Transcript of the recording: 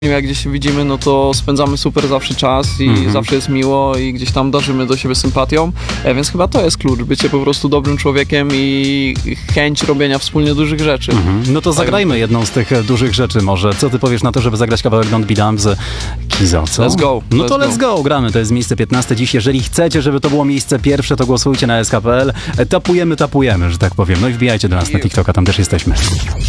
jak gdzieś się widzimy, no to spędzamy super zawsze czas i zawsze jest miło i gdzieś tam darzymy do siebie sympatią, więc chyba to jest klucz, bycie po prostu dobrym człowiekiem i chęć robienia wspólnie dużych rzeczy. No to zagrajmy jedną z tych dużych rzeczy może. Co ty powiesz na to, żeby zagrać kawałek Don't Be Dumb z Kizo, co? Let's go. No to let's go, gramy. To jest miejsce 15 dziś. Jeżeli chcecie, żeby to było miejsce pierwsze, to głosujcie na SK.pl. Tapujemy, że tak powiem. No i wbijajcie do nas na TikToka, tam też jesteśmy.